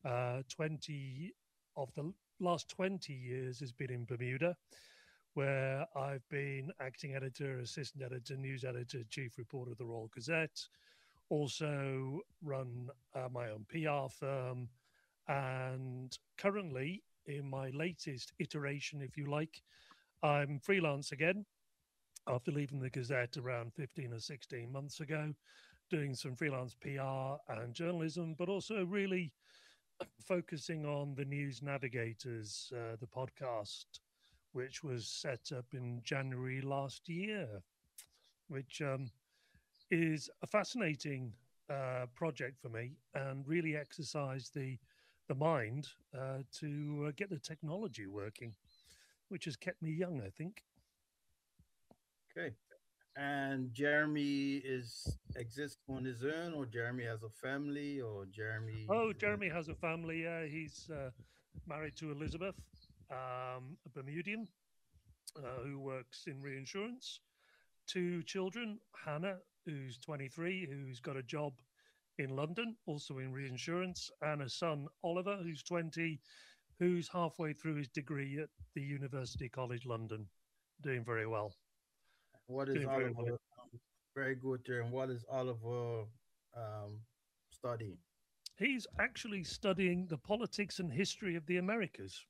20 of the last 20 years has been in Bermuda, where I've been acting editor, assistant editor, news editor, chief reporter of the Royal Gazette, also run my own PR firm, and currently in my latest iteration, if you like, I'm freelance again after leaving the Gazette around 15 or 16 months ago, doing some freelance PR and journalism, but also really focusing on the News Navigators, the podcast, which was set up in January last year, which is a fascinating project for me and really exercised the mind to get the technology working, which has kept me young, I think. Okay. And Jeremy is exists on his own, or Jeremy has a family, or Jeremy Oh, is Jeremy has a family. He's married to Elizabeth, a Bermudian who works in reinsurance. Two children, Hannah, who's 23, who's got a job in London, also in reinsurance, and a son, Oliver, who's 20, who's halfway through his degree at the University College London, doing very well. what is Doing very well. Oliver? Very good there. And what is Oliver um, studying? He's actually studying the politics and history of the Americas.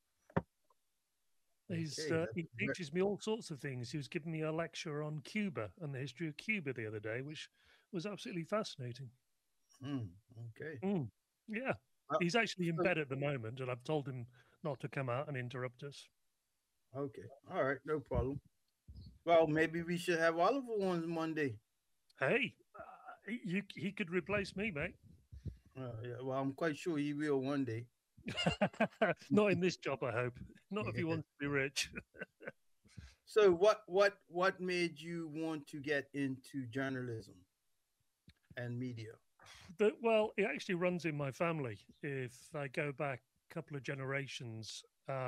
Okay, He teaches me all sorts of things. He was giving me a lecture on Cuba and the history of Cuba the other day, which was absolutely fascinating. okay. Mm, yeah, Uh, he's actually in so- bed at the moment, and I've told him not to come out and interrupt us. okay, all right, no problem. Well, maybe we should have Oliver on Monday. Hey, he could replace me, mate. Yeah, well, I'm quite sure he will one day. Not in this job, I hope. Not if he Yeah. wants to be rich. So, what made you want to get into journalism and media? Well, it actually runs in my family. If I go back a couple of generations,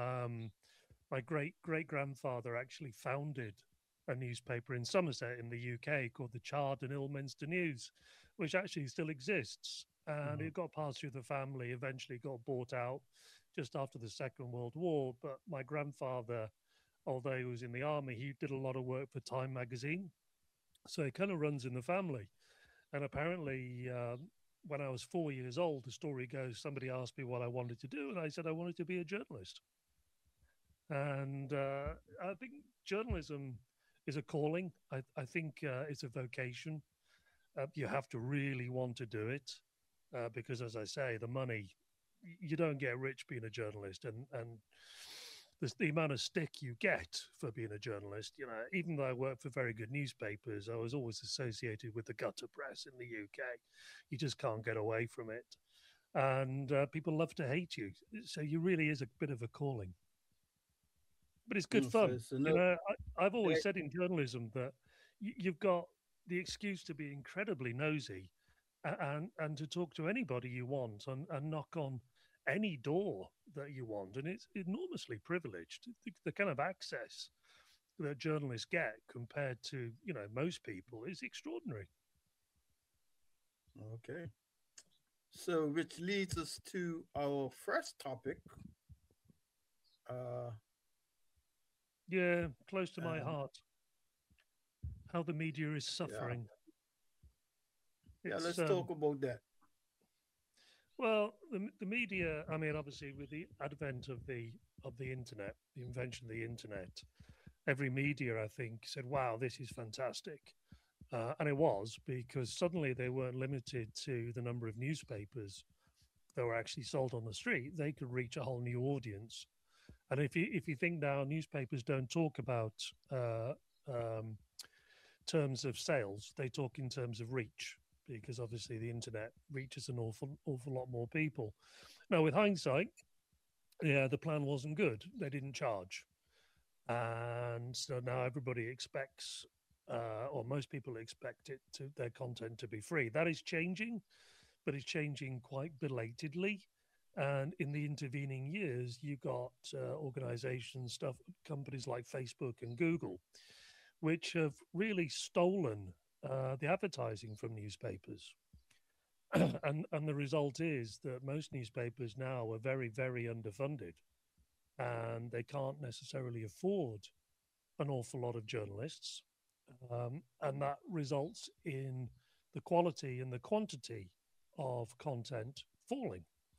my great grandfather actually founded a newspaper in Somerset in the UK called the Chard and Ilminster News, which actually still exists. And Mhm. it got passed through the family, eventually got bought out just after the Second World War. But my grandfather, although he was in the army, he did a lot of work for Time magazine. So it kind of runs in the family. And apparently, when I was 4 years old, the story goes somebody asked me what I wanted to do, and I said I wanted to be a journalist. And I think journalism is a calling. I think it's a vocation. You have to really want to do it because, as I say, the money, you don't get rich being a journalist. And the amount of stick you get for being a journalist, even though I worked for very good newspapers, I was always associated with the gutter press in the UK. You just can't get away from it. And people love to hate you. So you really is a bit of a calling, but it's good fun. So no, I've always eh, said in journalism that you've got the excuse to be incredibly nosy and to talk to anybody you want and knock on any door that you want. And it's enormously privileged. The kind of access that journalists get compared to, most people is extraordinary. okay. So, which leads us to our first topic. Uh, Yeah, close to my and heart, how the media is yeah, suffering. yeah, It's let's talk about that. Well, the media. I mean, obviously, with the advent of the internet, the invention of the internet, every media, I think, said, "Wow, this is fantastic," and it was because suddenly they weren't limited to the number of newspapers that were actually sold on the street. They could reach a whole new audience. And if you think now, newspapers don't talk about um, terms of sales; they talk in terms of reach because obviously the internet reaches an awful lot more people. Now, with hindsight, yeah, the plan wasn't good. They didn't charge, and so now everybody expects, or most people expect their content to be free. That is changing, but it's changing quite belatedly. And in the intervening years, you got organizations, companies like Facebook and Google, which have really stolen the advertising from newspapers. and the result is that most newspapers now are very, very underfunded, and they can't necessarily afford an awful lot of journalists, and that results in the quality and the quantity of content falling.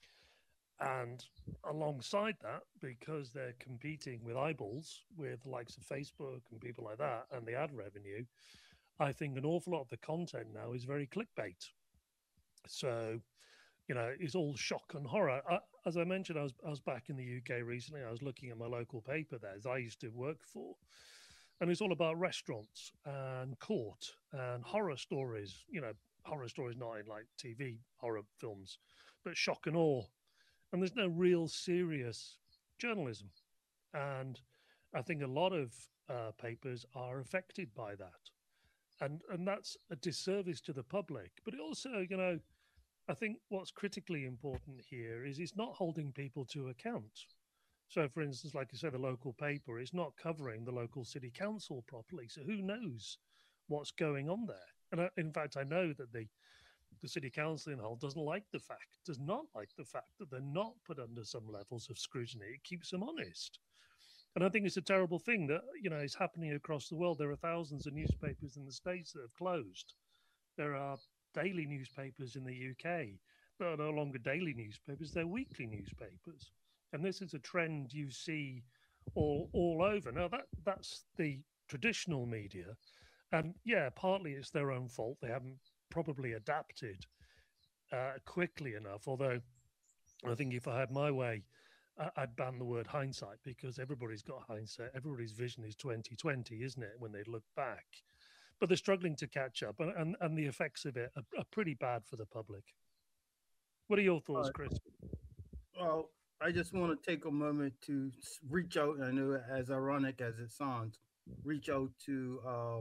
And alongside that, because they're competing with eyeballs, with the likes of Facebook and people like that, and the ad revenue, I think an awful lot of the content now is very clickbait. So, it's all shock and horror. As I mentioned, I was back in the UK recently. I was looking at my local paper there, as I used to work for, and it's all about restaurants and court and horror stories. Horror stories not in like TV horror films, but shock and awe. And there's no real serious journalism. And I think a lot of papers are affected by that, and that's a disservice to the public. But it also, I think what's critically important here is it's not holding people to account. So, for instance, like you said, the local paper is not covering the local city council properly. So, who knows what's going on there? And in fact, I know that the city council in Hull does not like the fact that they're not put under some levels of scrutiny. It keeps them honest. And I think it's a terrible thing that, is happening across the world. There are thousands of newspapers in the States that have closed. There are daily newspapers in the UK that are no longer daily newspapers, they're weekly newspapers. And this is a trend you see all over. Now that's the traditional media. And yeah, partly it's their own fault. They haven't probably adapted quickly enough. Although I think if I had my way, I'd ban the word hindsight, because everybody's got hindsight. Everybody's vision is 2020, isn't it? When they look back, but they're struggling to catch up, and the effects of it are pretty bad for the public. What are your thoughts, Chris? Well, I just want to take a moment to reach out. I know, as ironic as it sounds, reach out to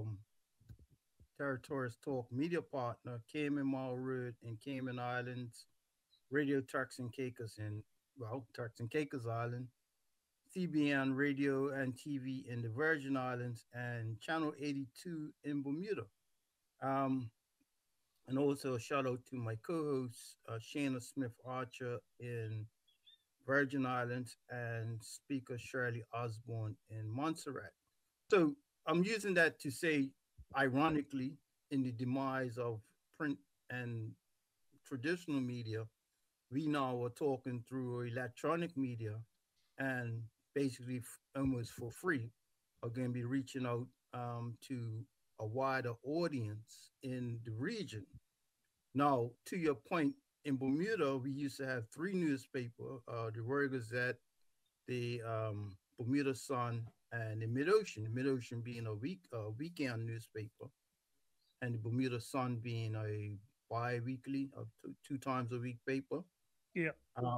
Territories Talk media partner, Cayman Mall Road and Cayman Islands, Radio Turks and Caicos Turks and Caicos Island, CBN Radio and TV in the Virgin Islands, and Channel 82 in Bermuda. Um, and also a shout out to my co-host, Shana Smith Archer in Virgin Islands, and speaker Shirley Osborne in Montserrat. So I'm using that to say, ironically, in the demise of print and traditional media, we now are talking through electronic media, and basically almost for free are going to be reaching out to a wider audience in the region. Now, to your point, in Bermuda, we used to have three newspapers: the Royal Gazette, the Bermuda Sun, and the Mid Ocean. The Mid Ocean being a weekend newspaper, and the Bermuda Sun being a bi-weekly, two times a week paper. Yeah.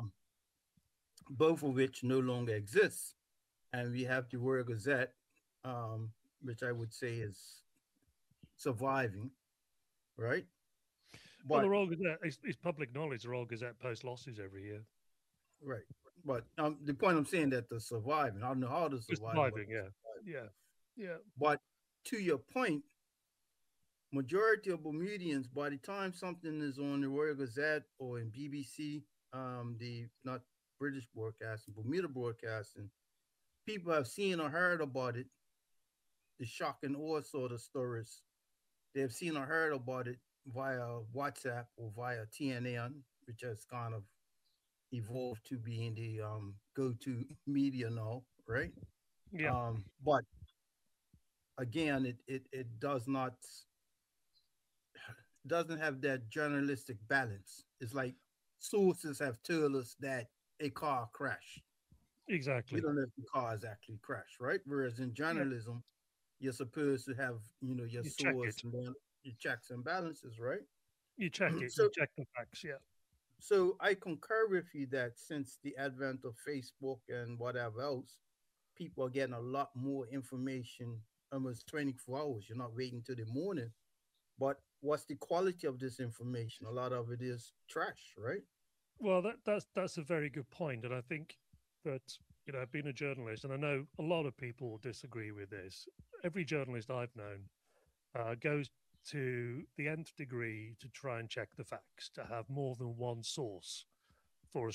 Both of which no longer exist, and we have the Royal Gazette, which I would say is surviving, right? Well, the Royal Gazette is public knowledge. The Royal Gazette posts losses every year. Right. But the point I'm saying that they're surviving. I don't know how to survive. Surviving, yeah. Yeah. Yeah. But to your point, majority of Bermudians, by the time something is on the Royal Gazette or in BBC, the not British broadcasting, Bermuda broadcasting, people have seen or heard about it, the shock and awe sort of stories. They've seen or heard about it via WhatsApp or via TNN, which has kind of evolved to being the go-to media now, right? Yeah. But again, it doesn't have that journalistic balance. It's like sources have told us that a car crashed. Exactly. We don't know if the car has actually crashed, right? Whereas in journalism, you're supposed to have, your source and then your checks and balances, right? You check it. So, you check the facts, yeah. So I concur with you that since the advent of Facebook and whatever else, people are getting a lot more information almost 24 hours. You're not waiting till the morning. But what's the quality of this information? A lot of it is trash, right? Well, that's a very good point. And I think that, being a journalist, and I know a lot of people will disagree with this, every journalist I've known goes to the nth degree to try and check the facts, to have more than one source